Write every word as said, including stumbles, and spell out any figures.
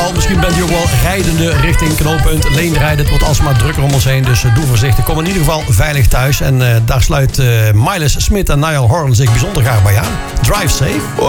geval. Misschien bent u ook wel rijdende richting knooppunt Leenrijden. Het wordt alsmaar drukker om ons heen, dus uh, doe voorzichtig. Kom in ieder geval veilig thuis. En uh, daar sluit uh, Miles Smith en Niall Horan zich bijzonder graag bij aan. Drive safe.